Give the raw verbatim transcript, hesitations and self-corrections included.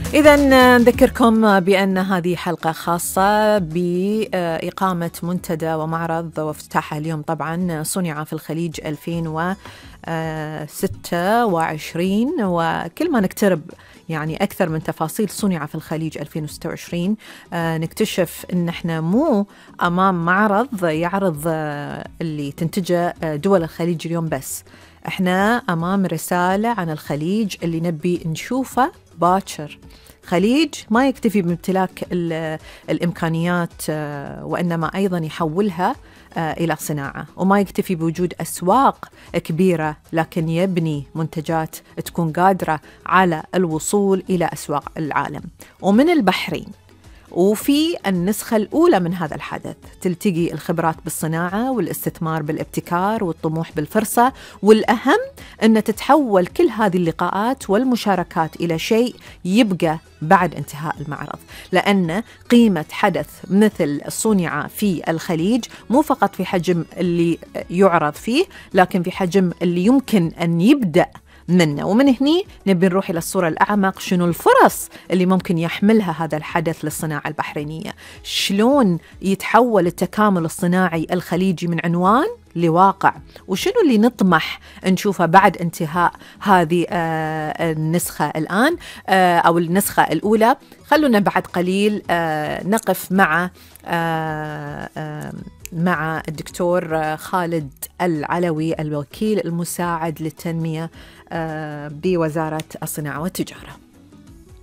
إذا نذكركم بأن هذه حلقة خاصة بإقامة منتدى ومعرض وافتتاحها اليوم طبعا صنع في الخليج ألفين وستة وعشرين، وكل ما نقترب يعني أكثر من تفاصيل صنع في الخليج ألفين وستة وعشرين آه نكتشف أن احنا مو أمام معرض يعرض آه اللي تنتجه آه دول الخليج اليوم بس، احنا أمام رسالة عن الخليج اللي نبي نشوفه باكر. خليج ما يكتفي بامتلاك الإمكانيات وإنما أيضا يحولها إلى صناعة، وما يكتفي بوجود أسواق كبيرة لكن يبني منتجات تكون قادرة على الوصول إلى أسواق العالم. ومن البحرين وفي النسخة الأولى من هذا الحدث تلتقي الخبرات بالصناعة والاستثمار بالابتكار والطموح بالفرصة، والأهم أن تتحول كل هذه اللقاءات والمشاركات إلى شيء يبقى بعد انتهاء المعرض، لأن قيمة حدث مثل صنع في الخليج مو فقط في حجم اللي يعرض فيه لكن في حجم اللي يمكن أن يبدأ منه. ومن هني نبي نروح إلى الصورة الأعمق، شنو الفرص اللي ممكن يحملها هذا الحدث للصناعة البحرينية، شلون يتحول التكامل الصناعي الخليجي من عنوان لواقع، وشنو اللي نطمح نشوفه بعد انتهاء هذه آه النسخة الآن آه أو النسخة الأولى. خلونا بعد قليل آه نقف مع آه آه مع الدكتور خالد العلوي الوكيل المساعد للتنمية بوزارة الصناعة والتجارة.